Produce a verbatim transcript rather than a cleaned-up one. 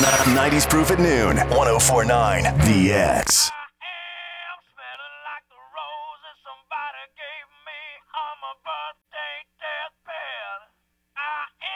nineties Proof at noon. ten forty-nine The X.